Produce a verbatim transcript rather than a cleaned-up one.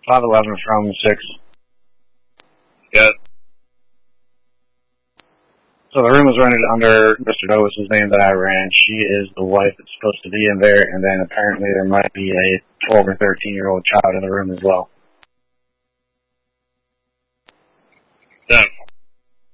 five eleven from six. Got it. So the room was rented under Mister Dovis's name that I ran. She is the wife that's supposed to be in there, and then apparently there might be a twelve or thirteen-year-old child in the room as well. Ten.